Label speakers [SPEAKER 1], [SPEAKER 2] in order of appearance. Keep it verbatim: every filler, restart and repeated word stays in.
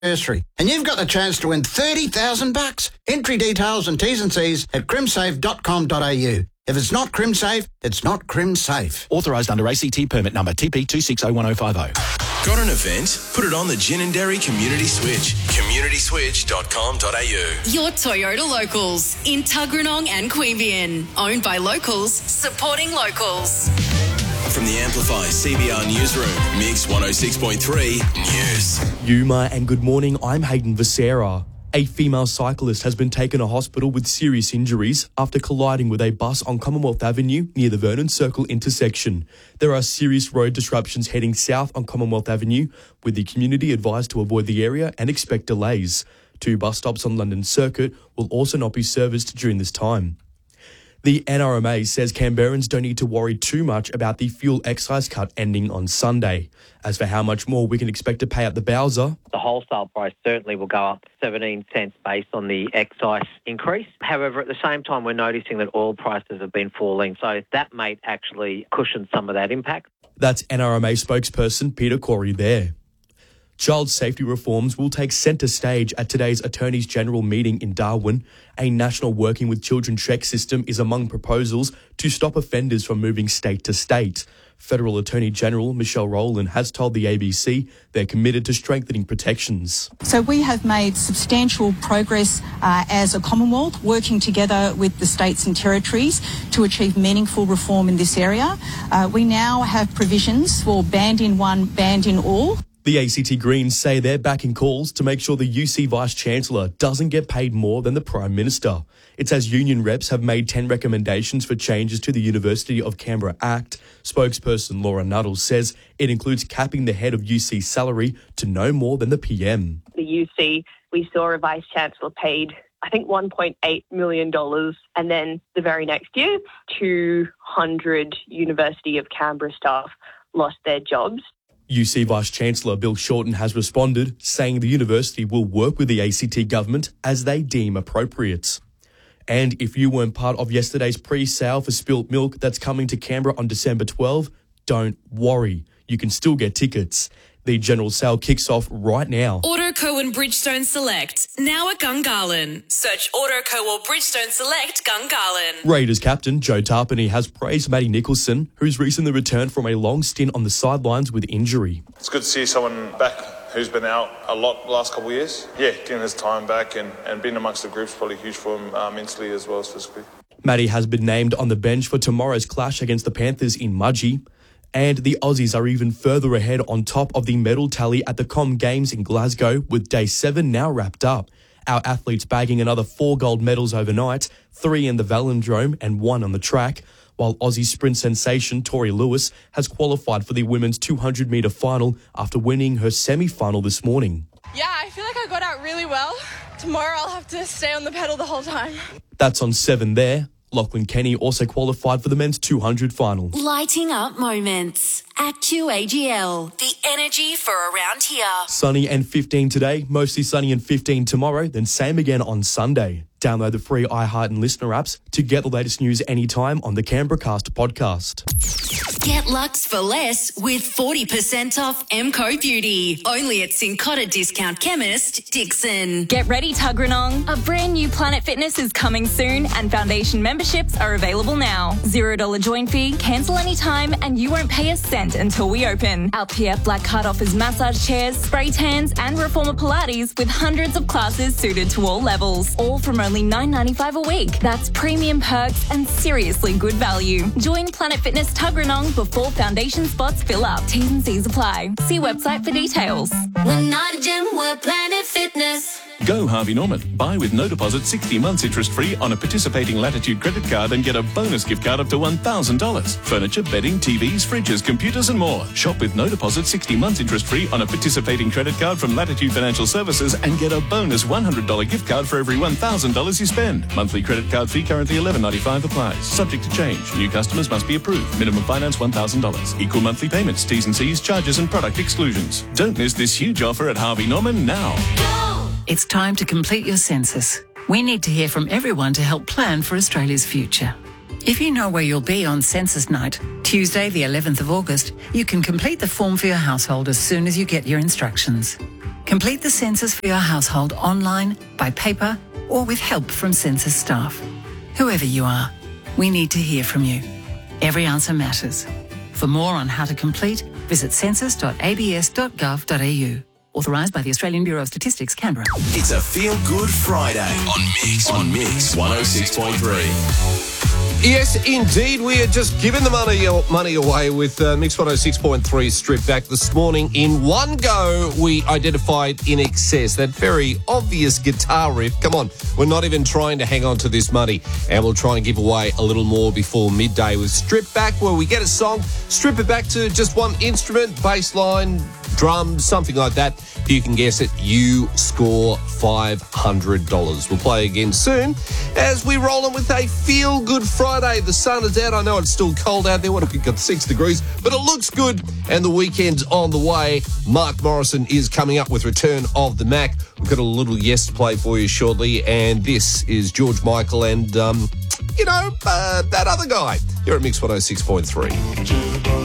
[SPEAKER 1] anniversary, and you've got the chance to win thirty thousand bucks. Entry details and T's and C's at crimsafe dot com dot a u. If it's not CrimSafe, it's not CrimSafe.
[SPEAKER 2] Authorised under A C T permit number T P two six zero one zero five zero.
[SPEAKER 3] Got an event? Put it on the Ginninderry Community Switch. community switch dot com dot a u.
[SPEAKER 4] Your Toyota Locals in Tuggeranong and Queanbeyan. Owned by locals, supporting locals.
[SPEAKER 3] From the Amplify C B R Newsroom, Mix one oh six point three News.
[SPEAKER 5] Yuma and good morning, I'm Hayden Visera. A female cyclist has been taken to hospital with serious injuries after colliding with a bus on Commonwealth Avenue near the Vernon Circle intersection. There are serious road disruptions heading south on Commonwealth Avenue, with the community advised to avoid the area and expect delays. Two bus stops on London Circuit will also not be serviced during this time. The N R M A says Canberrans don't need to worry too much about the fuel excise cut ending on Sunday. As for how much more we can expect to pay at the Bowser,
[SPEAKER 6] the wholesale price certainly will go up seventeen cents based on the excise increase. However, at the same time, we're noticing that oil prices have been falling, so that may actually cushion some of that impact.
[SPEAKER 5] That's N R M A spokesperson Peter Corey there. Child safety reforms will take centre stage at today's Attorneys General meeting in Darwin. A national Working with Children check system is among proposals to stop offenders from moving state to state. Federal Attorney General Michelle Rowland has told the A B C they're committed to strengthening protections.
[SPEAKER 7] So we have made substantial progress uh, as a Commonwealth, working together with the states and territories to achieve meaningful reform in this area. Uh, we now have provisions for banned in one, banned in all.
[SPEAKER 5] The A C T Greens say they're backing calls to make sure the U C Vice-Chancellor doesn't get paid more than the Prime Minister. It's as union reps have made ten recommendations for changes to the University of Canberra Act. Spokesperson Laura Nuttall says it includes capping the head of U C salary to no more than the P M.
[SPEAKER 8] The U C, we saw a Vice-Chancellor paid, I think, one point eight million dollars, and then the very next year, two hundred University of Canberra staff lost their jobs.
[SPEAKER 5] U C Vice-Chancellor Bill Shorten has responded, saying the university will work with the A C T government as they deem appropriate. And if you weren't part of yesterday's pre-sale for Spilt Milk that's coming to Canberra on December twelfth, don't worry, you can still get tickets. The general sale kicks off right now.
[SPEAKER 4] Autoco and Bridgestone Select, now at Gungahlin. Search Autoco or Bridgestone Select Gungahlin.
[SPEAKER 5] Raiders captain Joe Tarpany has praised Matty Nicholson, who's recently returned from a long stint on the sidelines with injury.
[SPEAKER 9] It's good to see someone back who's been out a lot the last couple of years. Yeah, getting his time back and, and being amongst the group's probably huge for him uh, mentally as well as physically.
[SPEAKER 5] Matty has been named on the bench for tomorrow's clash against the Panthers in Mudgee. And the Aussies are even further ahead on top of the medal tally at the Com Games in Glasgow, with day seven now wrapped up. Our athletes bagging another four gold medals overnight, three in the Velodrome and one on the track, while Aussie sprint sensation Tori Lewis has qualified for the women's two hundred metre final after winning her semi-final this morning.
[SPEAKER 10] Yeah, I feel like I got out really well. Tomorrow I'll have to stay on the pedal the whole time.
[SPEAKER 5] That's on seven there. Lachlan Kenny also qualified for the men's two hundred final.
[SPEAKER 4] Lighting up moments. Actu A G L. The energy for around here.
[SPEAKER 5] Sunny and fifteen today, mostly sunny and fifteen tomorrow, then same again on Sunday. Download the free iHeart and Listener apps to get the latest news anytime on the Canberra Cast podcast.
[SPEAKER 4] Get Lux for less with forty percent off Emco Beauty. Only at Cincotta Discount Chemist, Dixon.
[SPEAKER 11] Get ready, Tuggeranong. A brand new Planet Fitness is coming soon and foundation memberships are available now. Zero dollar join fee, cancel anytime, and you won't pay a cent until we open. Our P F Black Card offers massage chairs, spray tans, and reformer Pilates with hundreds of classes suited to all levels. All from only nine ninety-five a week. That's premium perks and seriously good value. Join Planet Fitness Tuggeranong before foundation spots fill up. T's and C's apply. See website for details.
[SPEAKER 4] We're not a gym, we're Planet Fitness.
[SPEAKER 12] Go Harvey Norman. Buy with no deposit sixty months interest free on a participating Latitude credit card and get a bonus gift card up to one thousand dollars. Furniture, bedding, T Vs, fridges, computers and more. Shop with no deposit sixty months interest free on a participating credit card from Latitude Financial Services and get a bonus one hundred dollars gift card for every one thousand dollars you spend. Monthly credit card fee currently eleven ninety-five applies. Subject to change. New customers must be approved. Minimum finance one thousand dollars. Equal monthly payments, T's and C's, charges and product exclusions. Don't miss this huge offer at Harvey Norman now.
[SPEAKER 4] Go!
[SPEAKER 13] It's time to complete your census. We need to hear from everyone to help plan for Australia's future. If you know where you'll be on census night, Tuesday the eleventh of August, you can complete the form for your household as soon as you get your instructions. Complete the census for your household online, by paper, or with help from census staff. Whoever you are, we need to hear from you. Every answer matters. For more on how to complete, visit census dot a b s dot gov dot a u. Authorised by the Australian Bureau of Statistics, Canberra.
[SPEAKER 3] It's a Feel Good Friday on Mix, on Mix one oh six point three.
[SPEAKER 14] Yes, indeed. We are just giving the money money away with uh, Mix one oh six point three Strip Back this morning. In one go, we identified In Excess, that very obvious guitar riff. Come on, we're not even trying to hang on to this money. And we'll try and give away a little more before midday with Strip Back, where we get a song, strip it back to just one instrument, bass line, drums, something like that. If you can guess it, you score five hundred dollars. We'll play again soon as we roll on with a feel-good Friday. The sun is out. I know it's still cold out there. What have we got? Six degrees. But it looks good. And the weekend's on the way. Mark Morrison is coming up with Return of the Mac. We've got a little yes to play for you shortly. And this is George Michael and, um, you know, uh, that other guy. Here at Mix one oh six point three.